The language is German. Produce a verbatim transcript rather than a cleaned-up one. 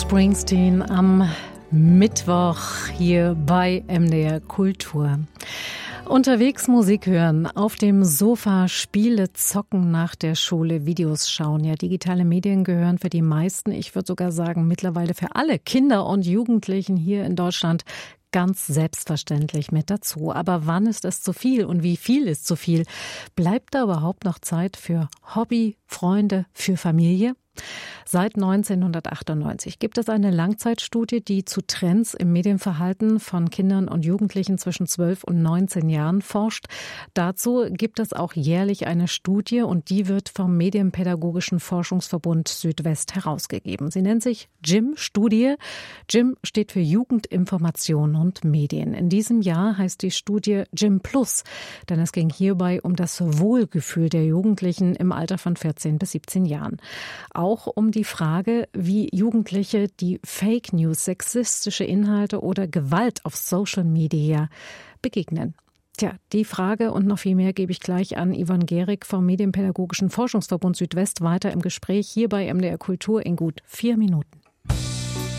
Springsteen am Mittwoch hier bei M D R Kultur. Unterwegs Musik hören, auf dem Sofa Spiele zocken, nach der Schule Videos schauen. Ja, digitale Medien gehören für die meisten, ich würde sogar sagen mittlerweile für alle Kinder und Jugendlichen hier in Deutschland ganz selbstverständlich mit dazu. Aber wann ist es zu viel und wie viel ist zu viel? Bleibt da überhaupt noch Zeit für Hobby, Freunde, für Familie? Seit neunzehnhundertachtundneunzig gibt es eine Langzeitstudie, die zu Trends im Medienverhalten von Kindern und Jugendlichen zwischen zwölf und neunzehn Jahren forscht. Dazu gibt es auch jährlich eine Studie und die wird vom Medienpädagogischen Forschungsverbund Südwest herausgegeben. Sie nennt sich J I M-Studie. J I M steht für Jugendinformation und Medien. In diesem Jahr heißt die Studie J I M Plus, denn es ging hierbei um das Wohlgefühl der Jugendlichen im Alter von vierzehn bis siebzehn Jahren. Auch um die Frage, wie Jugendliche die Fake News, sexistische Inhalte oder Gewalt auf Social Media begegnen. Tja, die Frage und noch viel mehr gebe ich gleich an Yvonne Gehrig vom Medienpädagogischen Forschungsverbund Südwest weiter im Gespräch hier bei M D R Kultur in gut vier Minuten.